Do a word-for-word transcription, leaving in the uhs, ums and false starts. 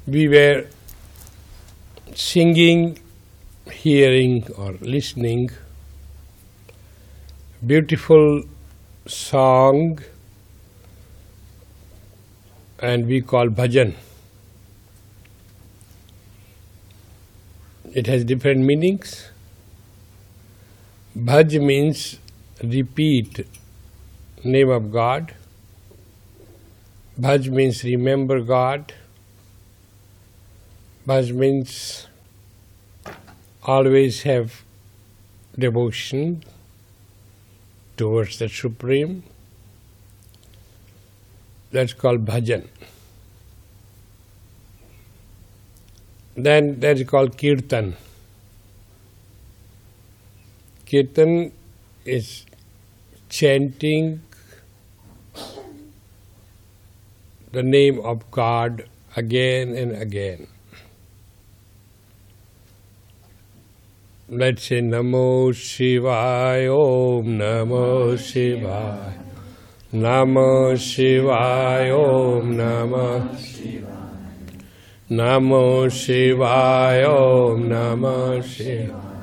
we were singing, hearing or listening beautiful song, and we call bhajan. It has different meanings. Bhaj means repeat name of God. Bhaj means remember God. Bhaj means always have devotion towards the Supreme. That's called bhajan. Then that is called kirtan. Kirtan is chanting the name of God again and again. Let's say Namo Shivaya, Om Namo Shivaya, Namo Shivaya, Om Namo Shivaya, Namo Shivaya, Om Namo Shivaya.